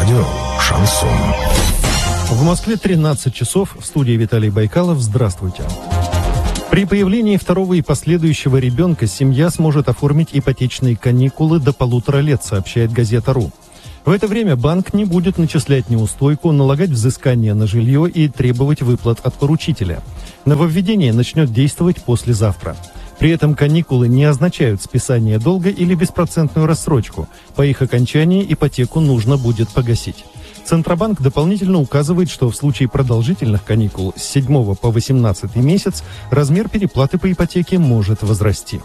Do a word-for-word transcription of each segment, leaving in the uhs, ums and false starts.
Радио «Шансон». В Москве тринадцать часов. В студии Виталий Байкалов. Здравствуйте. При появлении второго и последующего ребенка семья сможет оформить ипотечные каникулы до полутора лет, сообщает газета «Ру». В это время банк не будет начислять неустойку, налагать взыскание на жилье и требовать выплат от поручителя. Нововведение начнет действовать послезавтра. При этом каникулы не означают списание долга или беспроцентную рассрочку. По их окончании ипотеку нужно будет погасить. Центробанк дополнительно указывает, что в случае продолжительных каникул с седьмого по восемнадцатый месяц размер переплаты по ипотеке может возрасти.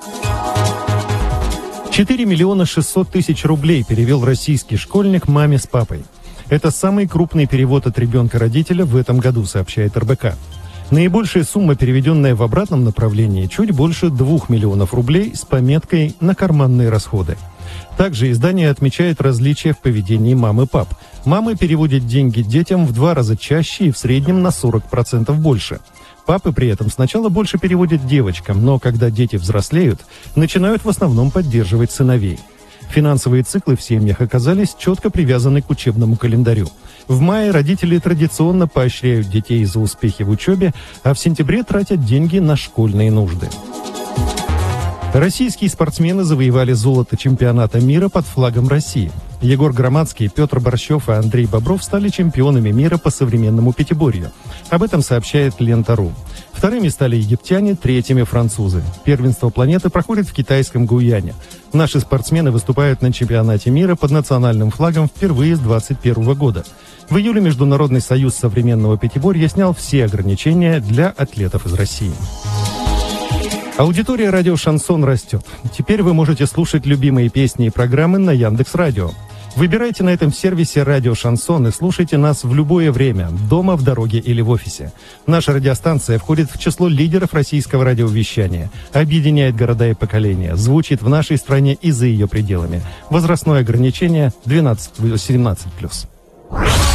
четыре миллиона шестьсот тысяч рублей перевел российский школьник маме с папой. Это самый крупный перевод от ребенка-родителя в этом году, сообщает эр бэ ка. Наибольшая сумма, переведенная в обратном направлении, чуть больше двух миллионов рублей с пометкой «на карманные расходы». Также издание отмечает различия в поведении мам и пап. Мамы переводят деньги детям в два раза чаще и в среднем на сорок процентов больше. Папы при этом сначала больше переводят девочкам, но когда дети взрослеют, начинают в основном поддерживать сыновей. Финансовые циклы в семьях оказались четко привязаны к учебному календарю. В мае родители традиционно поощряют детей за успехи в учебе, а в сентябре тратят деньги на школьные нужды. Российские спортсмены завоевали золото чемпионата мира под флагом России. Егор Громадский, Петр Борщев и Андрей Бобров стали чемпионами мира по современному пятиборью. Об этом сообщает Лента.ру. Вторыми стали египтяне, третьими французы. Первенство планеты проходит в китайском Гуяне. Наши спортсмены выступают на чемпионате мира под национальным флагом впервые с двадцать первого года. В июле Международный союз современного пятиборья снял все ограничения для атлетов из России. Аудитория радио «Шансон» растет. Теперь вы можете слушать любимые песни и программы на Яндекс.Радио. Выбирайте на этом сервисе «Радио Шансон» и слушайте нас в любое время, дома, в дороге или в офисе. Наша радиостанция входит в число лидеров российского радиовещания, объединяет города и поколения, звучит в нашей стране и за ее пределами. Возрастное ограничение двенадцать-семнадцать плюс.